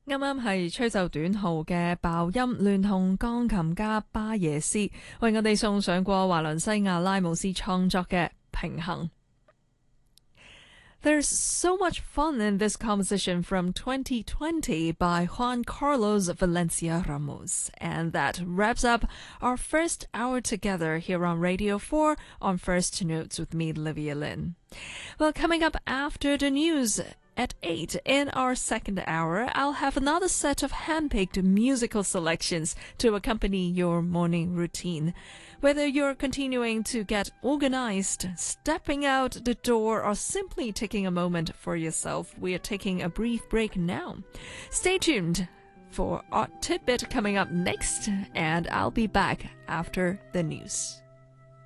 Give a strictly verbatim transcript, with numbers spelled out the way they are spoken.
啱啱係吹奏短號嘅爆音，聯同鋼琴家巴耶斯為我哋送上過華倫西亞拉姆斯創作嘅平衡。There's so much fun in this composition from twenty twenty by Juan Carlos Valencia Ramos. And that wraps up our first hour together here on Radio four on First Notes with me, Livia Lynn. Well, coming up after the news at eight in our second hour, I'll have another set of handpicked musical selections to accompany your morning routine. Whether you're continuing to get organized, stepping out the door, or simply taking a moment for yourself, we are taking a brief break now. Stay tuned for our tidbit coming up next, and I'll be back after the news.